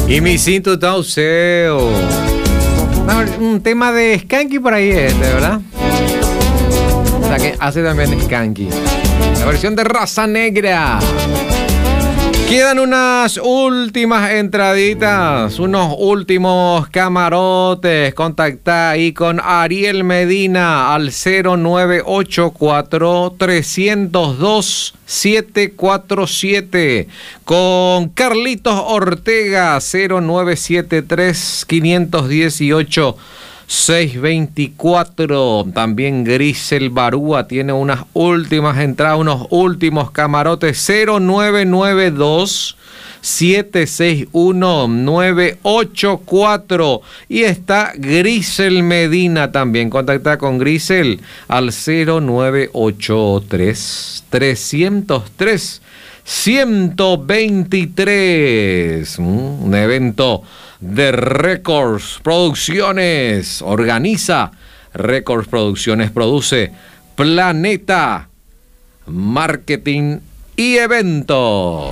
Y me siento tan feo. Un tema de Skanky por ahí, de verdad. O sea que hace también Skanky. La versión de Raza Negra. Quedan unas últimas entraditas, unos últimos camarotes. Contactá ahí con Ariel Medina al 0984-302-747. Con Carlitos Ortega 0973-518-624. También Grisel Barúa tiene unas últimas entradas, unos últimos camarotes. 0992 761-984. Y está Grisel Medina también. Contacta con Grisel al 0983-303-123. Un evento de Records Producciones. Organiza Records Producciones. Produce Planeta Marketing y Eventos.